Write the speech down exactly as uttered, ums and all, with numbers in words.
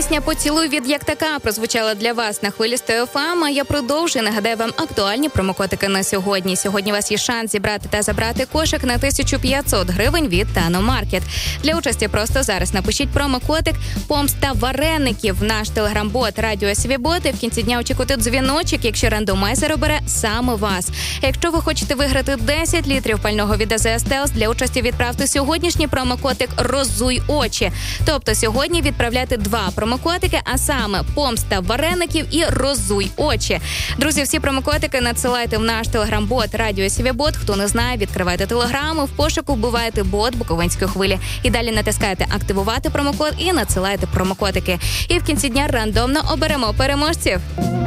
Пісня «Поцілуй» від «Як така» прозвучала для вас на хвилі сто еф ем, а я продовжую. Нагадаю вам актуальні промокодики на сьогодні. Сьогодні у вас є шанс зібрати та забрати кошик на тисячу п'ятсот гривень від Тано Маркет. Для участі просто зараз напишіть промокодик «Помста вареників» в наш телеграм-бот «Радіо Свібод» і в кінці дня очікуйте дзвіночок, якщо рандомайзер обере саме вас. Якщо ви хочете виграти десять літрів пального від АЗС Телс, для участі відправте сьогоднішній промокодик «Розуй очі». Тобто сьогодні відправляйте два промокодики, а саме «Помста вареників» і «Розуй очі». Друзі, всі промокодики надсилайте в наш телеграм-бот «Радіо Свібод». Хто не знає, відкривайте телеграми, в пошуку вбиваєте бот Буковинської хвилі. І далі натискаєте «Активувати промокод» і надсилаєте промокодики. І в кінці дня рандомно оберемо переможців.